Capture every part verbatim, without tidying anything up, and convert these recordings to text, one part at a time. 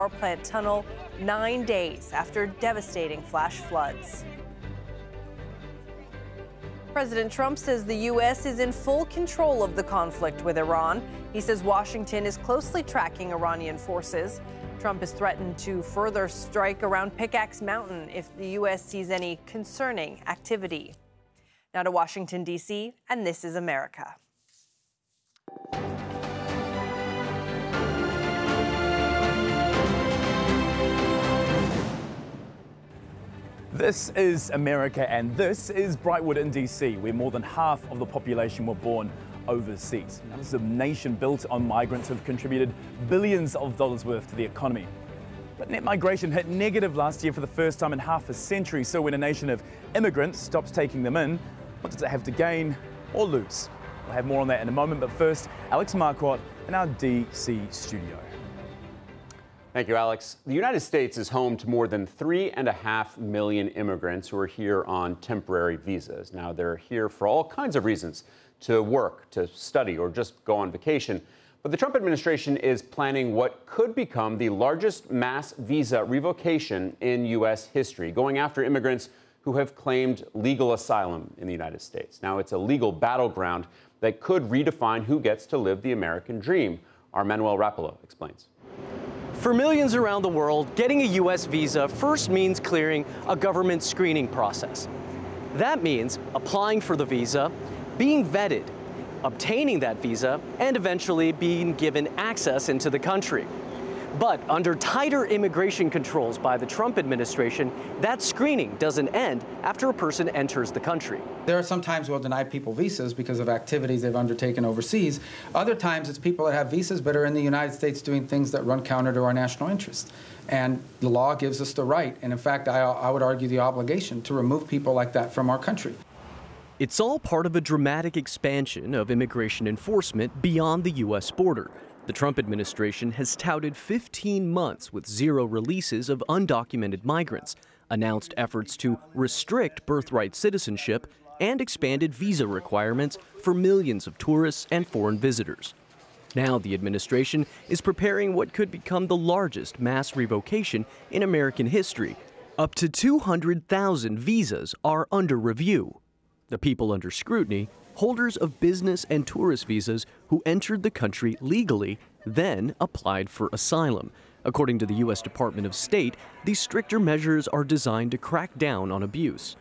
power plant tunnel nine days after devastating flash floods. President Trump says the U S is in full control of the conflict with Iran. He says Washington is closely tracking Iranian forces. Trump has threatened to further strike around Pickaxe Mountain if the U S sees any concerning activity. Now to Washington, D C, and this is America. This is America, and this is Brightwood in D C, where more than half of the population were born overseas. Now, this is a nation built on migrants who have contributed billions of dollars worth to the economy. But net migration hit negative last year for the first time in half a century. So when a nation of immigrants stops taking them in, what does it have to gain or lose? We'll have more on that in a moment, but first, Alex Marquardt in our D C studio. Thank you, Alex. The United States is home to more than three and a half million immigrants who are here on temporary visas. Now, they're here for all kinds of reasons, to work, to study, or just go on vacation. But the Trump administration is planning what could become the largest mass visa revocation in U S history, going after immigrants who have claimed legal asylum in the United States. Now, it's a legal battleground that could redefine who gets to live the American dream. Our Manuel Rapolo explains. For millions around the world, getting a U S visa first means clearing a government screening process. That means applying for the visa, being vetted, obtaining that visa, and eventually being given access into the country. But under tighter immigration controls by the Trump administration, that screening doesn't end after a person enters the country. There are some times we'll deny people visas because of activities they've undertaken overseas. Other times it's people that have visas but are in the United States doing things that run counter to our national interest. And the law gives us the right, and in fact, I, I would argue the obligation, to remove people like that from our country. It's all part of a dramatic expansion of immigration enforcement beyond the U S border. The Trump administration has touted fifteen months with zero releases of undocumented migrants, announced efforts to restrict birthright citizenship, and expanded visa requirements for millions of tourists and foreign visitors. Now the administration is preparing what could become the largest mass revocation in American history. Up to two hundred thousand visas are under review. The people under scrutiny, holders of business and tourist visas who entered the country legally, then applied for asylum. According to the U S Department of State, these stricter measures are designed to crack down on abuse,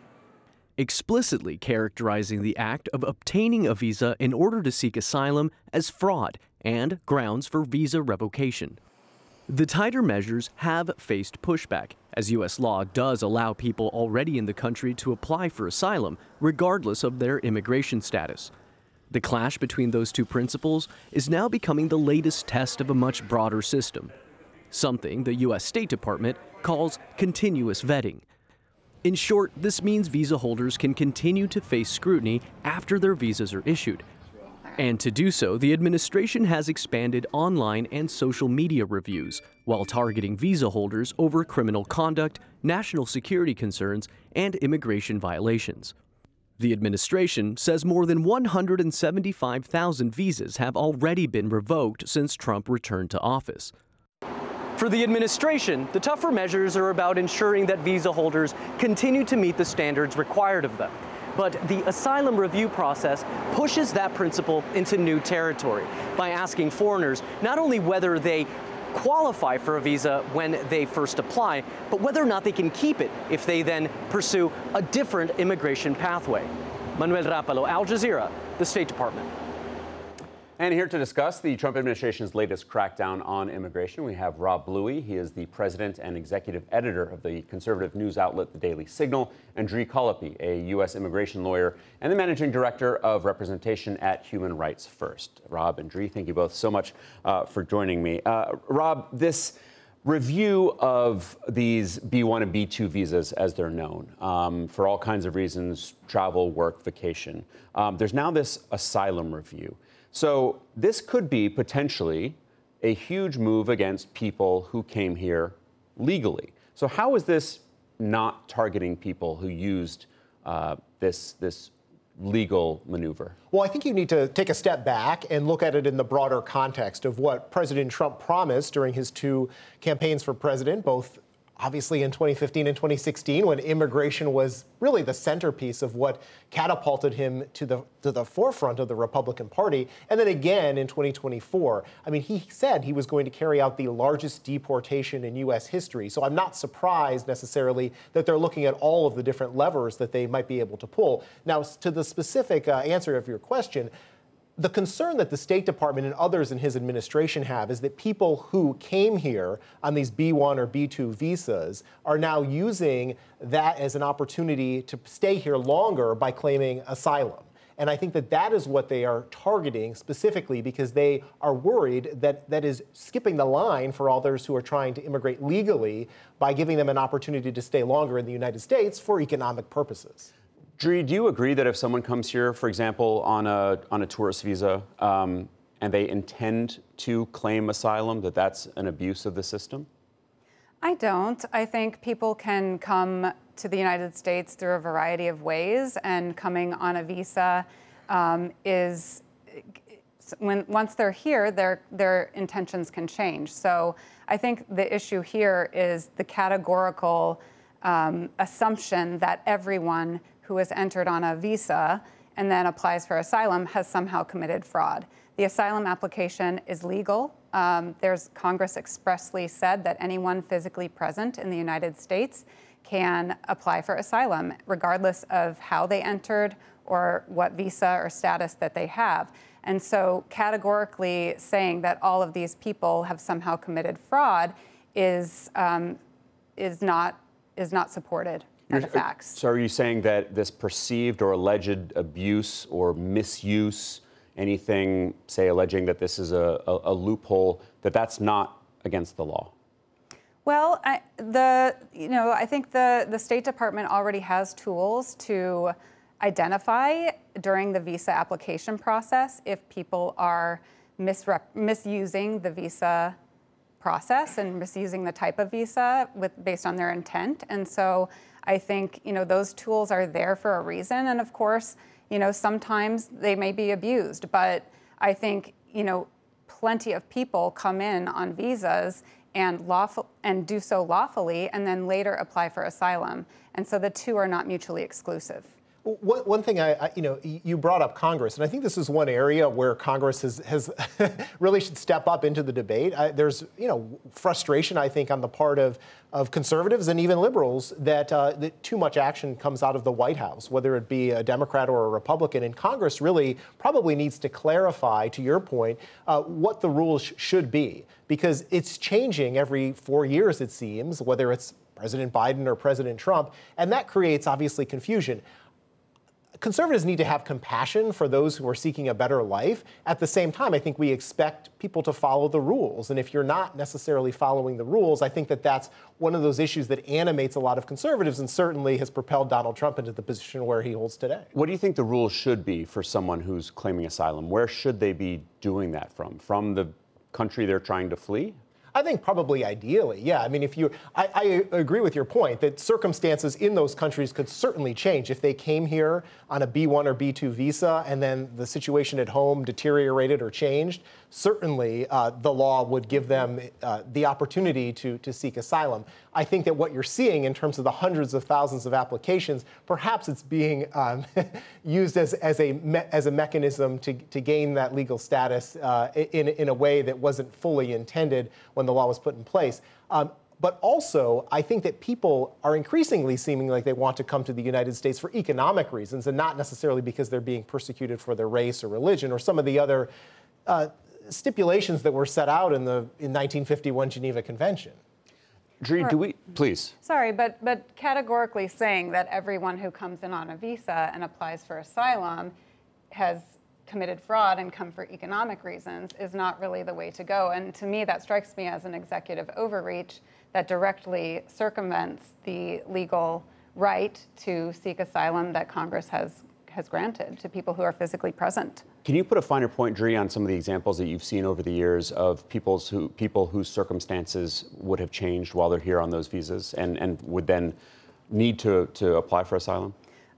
explicitly characterizing the act of obtaining a visa in order to seek asylum as fraud and grounds for visa revocation. The tighter measures have faced pushback, as U S law does allow people already in the country to apply for asylum, regardless of their immigration status. The clash between those two principles is now becoming the latest test of a much broader system, something the U S State Department calls continuous vetting. In short, this means visa holders can continue to face scrutiny after their visas are issued. And to do so, the administration has expanded online and social media reviews while targeting visa holders over criminal conduct, national security concerns, and immigration violations. The administration says more than one hundred seventy-five thousand visas have already been revoked since Trump returned to office. For the administration, the tougher measures are about ensuring that visa holders continue to meet the standards required of them. But the asylum review process pushes that principle into new territory by asking foreigners not only whether they qualify for a visa when they first apply, but whether or not they can keep it if they then pursue a different immigration pathway. Manuel Rapolo, Al Jazeera, the State Department. And here to discuss the Trump administration's latest crackdown on immigration, we have Rob Bluey. He is the president and executive editor of the conservative news outlet The Daily Signal, and Dree Colopy, a U S immigration lawyer and the managing director of representation at Human Rights First. Rob and Dree, thank you both so much uh, for joining me. Uh, Rob, this review of these B one and B two visas, as they're known, um, for all kinds of reasons, travel, work, vacation, um, there's now this asylum review. So this could be potentially a huge move against people who came here legally. So how is this not targeting people who used uh, this, this legal maneuver? Well, I think you need to take a step back and look at it in the broader context of what President Trump promised during his two campaigns for president, both obviously in twenty fifteen and twenty sixteen, when immigration was really the centerpiece of what catapulted him to the to the forefront of the Republican Party, and then again in twenty twenty-four. I mean, he said he was going to carry out the largest deportation in U S history. So I'm not surprised necessarily that they're looking at all of the different levers that they might be able to pull. Now, to the specific uh, answer of your question, the concern that the State Department and others in his administration have is that people who came here on these B one or B two visas are now using that as an opportunity to stay here longer by claiming asylum. And I think that that is what they are targeting specifically because they are worried that that is skipping the line for others who are trying to immigrate legally by giving them an opportunity to stay longer in the United States for economic purposes. Dree, do you agree that if someone comes here, for example, on a on a tourist visa, um, and they intend to claim asylum, that that's an abuse of the system? I don't. I think people can come to the United States through a variety of ways, and coming on a visa um, is, when once they're here, their their intentions can change. So I think the issue here is the categorical um, assumption that everyone who has entered on a visa and then applies for asylum has somehow committed fraud. The asylum application is legal. Um, there's Congress expressly said that anyone physically present in the United States can apply for asylum, regardless of how they entered or what visa or status that they have. And so categorically saying that all of these people have somehow committed fraud is, um, is, not, is not supported. The facts. So are you saying that this perceived or alleged abuse or misuse, anything, say, alleging that this is a, a, a loophole, that that's not against the law? Well, I, the you know I think the the State Department already has tools to identify during the visa application process if people are misrep- misusing the visa process and misusing the type of visa with based on their intent, and so. I think, you know, those tools are there for a reason. And of course, you know, sometimes they may be abused. But I think, you know, plenty of people come in on visas and lawful and do so lawfully and then later apply for asylum. And so the two are not mutually exclusive. One, one thing I, I, you know, you brought up Congress, and I think this is one area where Congress has, has really should step up into the debate. I, there's, you know, frustration, I think, on the part of, of conservatives and even liberals that, uh, that too much action comes out of the White House, whether it be a Democrat or a Republican. And Congress really probably needs to clarify, to your point, uh, what the rules sh- should be, because it's changing every four years, it seems, whether it's President Biden or President Trump, and that creates, obviously, confusion. Conservatives need to have compassion for those who are seeking a better life. At the same time, I think we expect people to follow the rules. And if you're not necessarily following the rules, I think that that's one of those issues that animates a lot of conservatives and certainly has propelled Donald Trump into the position where he holds today. What do you think the rules should be for someone who's claiming asylum? Where should they be doing that from? From the country they're trying to flee? I think probably ideally, yeah. I mean, if you, I, I agree with your point that circumstances in those countries could certainly change. If they came here on a B one or B two visa and then the situation at home deteriorated or changed, certainly uh, the law would give them uh, the opportunity to, to seek asylum. I think that what you're seeing in terms of the hundreds of thousands of applications, perhaps it's being um, used as, as, a me- as a mechanism to, to gain that legal status uh, in, in a way that wasn't fully intended when the law was put in place. Um, but also, I think that people are increasingly seeming like they want to come to the United States for economic reasons and not necessarily because they're being persecuted for their race or religion or some of the other uh, stipulations that were set out in the in nineteen fifty-one Geneva Convention. Dree, do we, please? Sorry, but but categorically saying that everyone who comes in on a visa and applies for asylum has committed fraud and come for economic reasons is not really the way to go. And to me, that strikes me as an executive overreach that directly circumvents the legal right to seek asylum that Congress has has granted to people who are physically present. Can you put a finer point, Dree, on some of the examples that you've seen over the years of people's who, people whose circumstances would have changed while they're here on those visas and, and would then need to, to apply for asylum?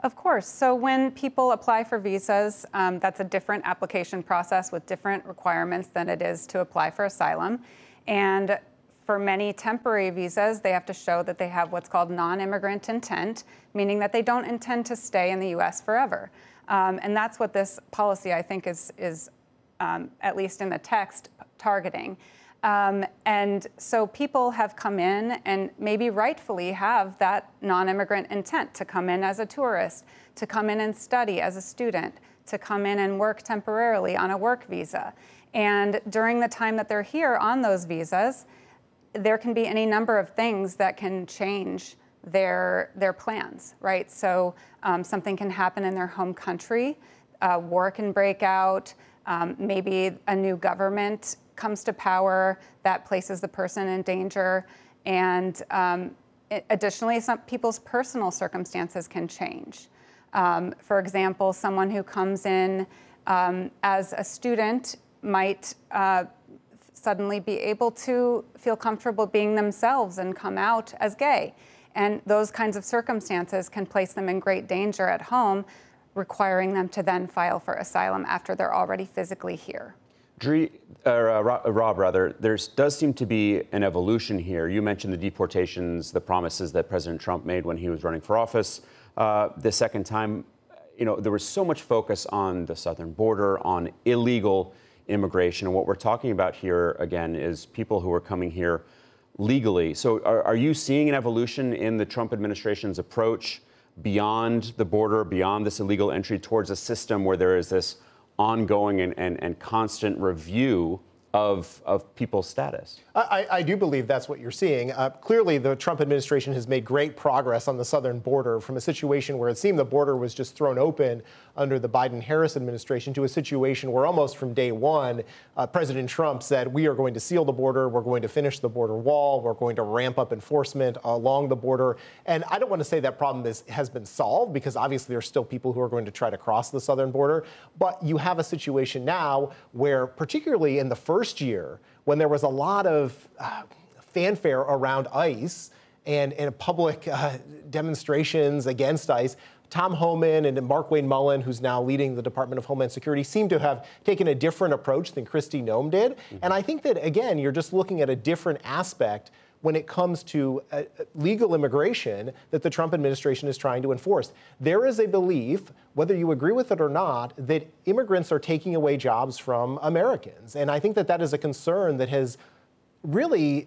Of course. So when people apply for visas, um, that's a different application process with different requirements than it is to apply for asylum. And for many temporary visas, they have to show that they have what's called non-immigrant intent, meaning that they don't intend to stay in the U S forever. Um, and that's what this policy, I think, is, is um, at least in the text, targeting. Um, and so people have come in and maybe rightfully have that non-immigrant intent to come in as a tourist, to come in and study as a student, to come in and work temporarily on a work visa. And during the time that they're here on those visas, there can be any number of things that can change their, their plans, right? So um, something can happen in their home country, uh, war can break out, um, maybe a new government comes to power that places the person in danger. And um, it, additionally, some people's personal circumstances can change. Um, for example, someone who comes in um, as a student might uh, suddenly be able to feel comfortable being themselves and come out as gay. And those kinds of circumstances can place them in great danger at home, requiring them to then file for asylum after they're already physically here. Dree, uh, Rob, rather, there does seem to be an evolution here. You mentioned the deportations, the promises that President Trump made when he was running for office. Uh, the second time, you know, there was so much focus on the southern border, on illegal immigration. And what we're talking about here, again, is people who are coming here legally. So are, are you seeing an evolution in the Trump administration's approach beyond the border, beyond this illegal entry, towards a system where there is this ongoing and, and, and constant review of, of people's status? I, I do believe that's what you're seeing. Uh, clearly, the Trump administration has made great progress on the southern border from a situation where it seemed the border was just thrown open under the Biden-Harris administration to a situation where almost from day one, uh, President Trump said, we are going to seal the border, we're going to finish the border wall, we're going to ramp up enforcement along the border. And I don't want to say that problem is, has been solved, because obviously there's still people who are going to try to cross the southern border. But you have a situation now where, particularly in the first year, when there was a lot of uh, fanfare around ICE and, and public uh, demonstrations against ICE, Tom Homan and Markwayne Mullin, who's now leading the Department of Homeland Security, seem to have taken a different approach than Kristi Noem did. Mm-hmm. And I think that, again, you're just looking at a different aspect when it comes to uh, legal immigration that the Trump administration is trying to enforce. There is a belief, whether you agree with it or not, that immigrants are taking away jobs from Americans. And I think that that is a concern that has really,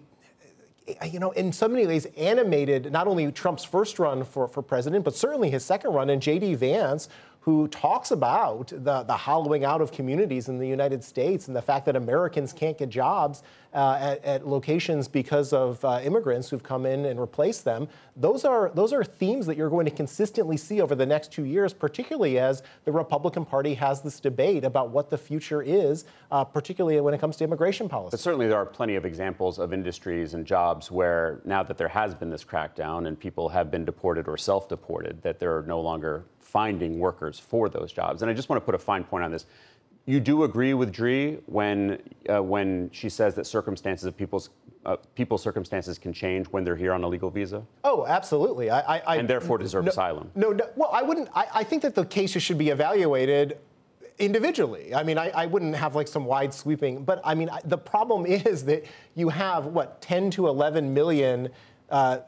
you know, in so many ways animated not only Trump's first run for, for president, but certainly his second run, and J D Vance, who talks about the, the hollowing out of communities in the United States and the fact that Americans can't get jobs uh, at, at locations because of uh, immigrants who've come in and replaced them. Those are, those are themes that you're going to consistently see over the next two years, particularly as the Republican Party has this debate about what the future is, uh, particularly when it comes to immigration policy. But certainly there are plenty of examples of industries and jobs where, now that there has been this crackdown and people have been deported or self-deported, that they're no longer finding workers for those jobs. And I just want to put a fine point on this. You do agree with Dree when uh, when she says that circumstances of people's uh, people's circumstances can change when they're here on a legal visa? Oh, absolutely. I, I, and therefore deserve no, asylum. No, no. Well, I wouldn't. I, I think that the cases should be evaluated individually. I mean, I, I wouldn't have like some wide sweeping, but I mean, I, the problem is that you have what ten to eleven million Uh,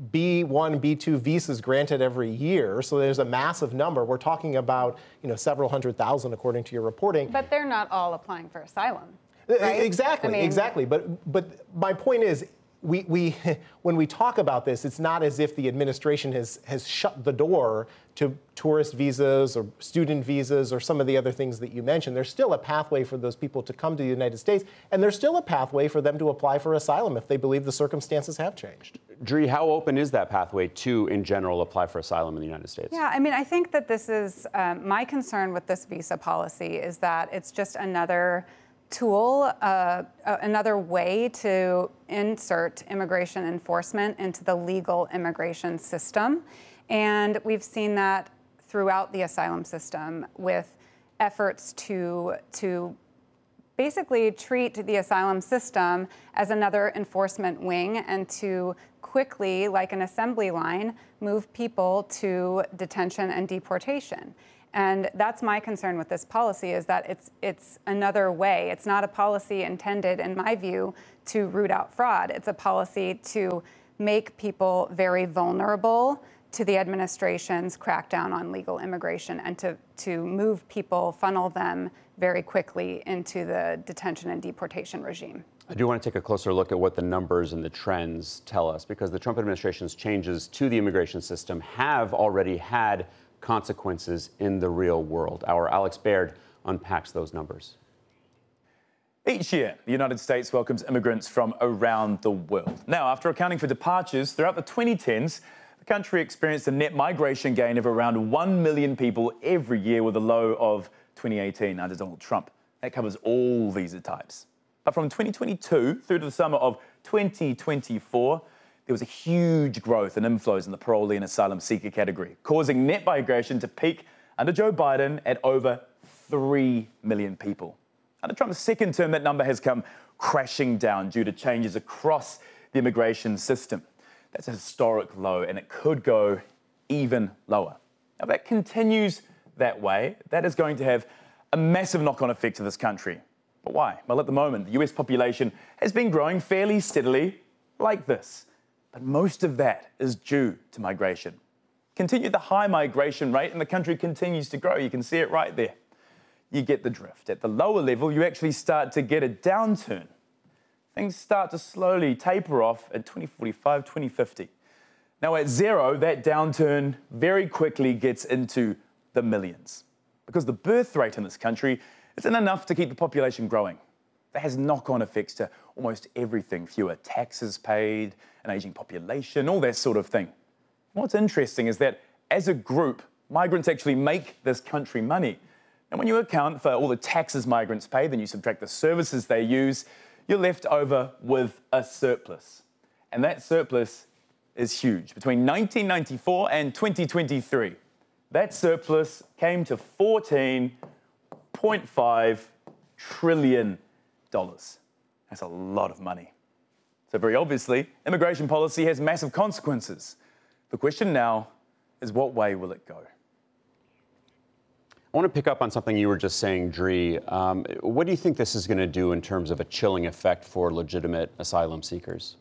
B one, B two visas granted every year, so there's a massive number. We're talking about, you know, several hundred thousand according to your reporting. But they're not all applying for asylum, right? Exactly, I mean, exactly. But but my point is, we we when we talk about this, it's not as if the administration has has shut the door to tourist visas or student visas or some of the other things that you mentioned. There's still a pathway for those people to come to the United States, and there's still a pathway for them to apply for asylum if they believe the circumstances have changed. Dree, how open is that pathway to, in general, apply for asylum in the United States? Yeah, I mean, I think that this is, um, my concern with this visa policy is that it's just another tool, uh, another way to insert immigration enforcement into the legal immigration system. And we've seen that throughout the asylum system with efforts to, to basically treat the asylum system as another enforcement wing and to quickly, like an assembly line, move people to detention and deportation. And that's my concern with this policy, is that it's it's another way. It's not a policy intended, in my view, to root out fraud. It's a policy to make people very vulnerable to the administration's crackdown on legal immigration, and to, to move people, funnel them very quickly into the detention and deportation regime. I do want to take a closer look at what the numbers and the trends tell us, because the Trump administration's changes to the immigration system have already had consequences in the real world. Our Alex Baird unpacks those numbers. Each year, the United States welcomes immigrants from around the world. Now, after accounting for departures throughout the twenty tens, the country experienced a net migration gain of around one million people every year, with a low of twenty eighteen under Donald Trump. That covers all visa types. But from twenty twenty-two through to the summer of twenty twenty-four, there was a huge growth in inflows in the parolee and asylum seeker category, causing net migration to peak under Joe Biden at over three million people. Under Trump's second term, that number has come crashing down due to changes across the immigration system. That's a historic low, and it could go even lower. Now, that continues that way, that is going to have a massive knock-on effect to this country. But why? Well, at the moment, the U S population has been growing fairly steadily like this. But most of that is due to migration. Continue the high migration rate and the country continues to grow. You can see it right there. You get the drift. At the lower level, you actually start to get a downturn. Things start to slowly taper off at twenty forty-five, twenty fifty. Now at zero, that downturn very quickly gets into the millions, because the birth rate in this country isn't enough to keep the population growing. That has knock-on effects to almost everything: fewer taxes paid, an aging population, all that sort of thing. What's interesting is that as a group, migrants actually make this country money. And when you account for all the taxes migrants pay, then you subtract the services they use, you're left over with a surplus. And that surplus is huge. Between nineteen ninety-four and twenty twenty-three, that surplus came to fourteen point five trillion dollars. That's a lot of money. So very obviously, immigration policy has massive consequences. The question now is, what way will it go? I want to pick up on something you were just saying, Dree. Um, what do you think this is going to do in terms of a chilling effect for legitimate asylum seekers?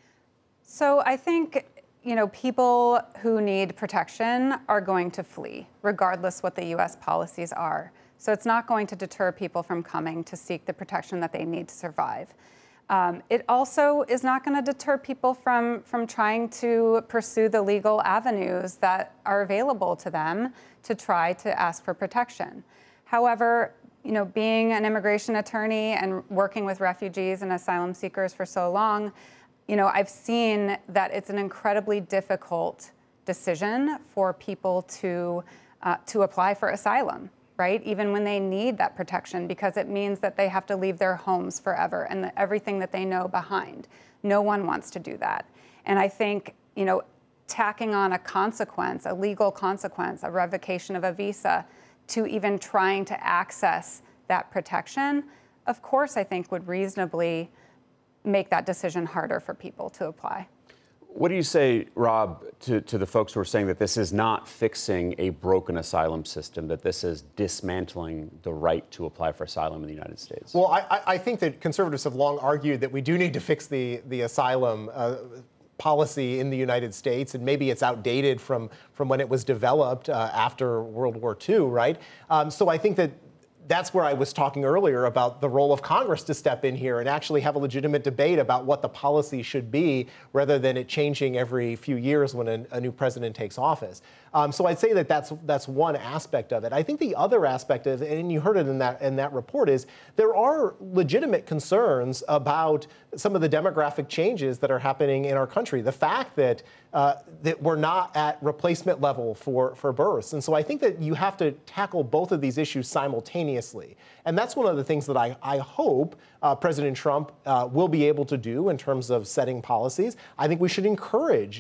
So I think, you know, people who need protection are going to flee, regardless what the U S policies are. So it's not going to deter people from coming to seek the protection that they need to survive. Um, it also is not going to deter people from, from trying to pursue the legal avenues that are available to them to try to ask for protection. However, you know, being an immigration attorney and working with refugees and asylum seekers for so long, you know, I've seen that it's an incredibly difficult decision for people to, uh, to apply for asylum, right? Even when they need that protection, because it means that they have to leave their homes forever and the, everything that they know behind. No one wants to do that. And I think, you know, tacking on a consequence, a legal consequence, a revocation of a visa, to even trying to access that protection, of course, I think would reasonably make that decision harder for people to apply. What do you say, Rob, to, to the folks who are saying that this is not fixing a broken asylum system, that this is dismantling the right to apply for asylum in the United States? Well, I, I think that conservatives have long argued that we do need to fix the, the asylum uh, policy in the United States, and maybe it's outdated from, from when it was developed uh, after World War Two, right? Um, so I think that that's where I was talking earlier about the role of Congress to step in here and actually have a legitimate debate about what the policy should be, rather than it changing every few years when a, a new president takes office. Um, so I'd say that that's that's one aspect of it. I think the other aspect of it, and you heard it in that in that report, is there are legitimate concerns about some of the demographic changes that are happening in our country. The fact that uh, that we're not at replacement level for for births, and so I think that you have to tackle both of these issues simultaneously. And that's one of the things that I, I hope uh, President Trump uh, will be able to do in terms of setting policies. I think we should encourage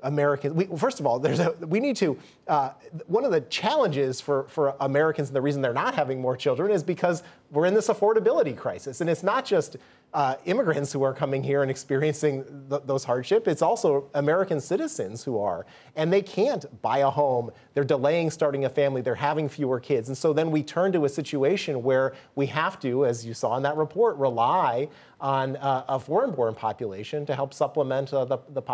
Americans, we, first of all, there's a, we need to, uh, one of the challenges for, for Americans and the reason they're not having more children is because we're in this affordability crisis. And it's not just uh, immigrants who are coming here and experiencing th those hardships, it's also American citizens who are. And they can't buy a home, they're delaying starting a family, they're having fewer kids. And so then we turn to a situation where we have to, as you saw in that report, rely on uh, a foreign-born population to help supplement uh, the, the population.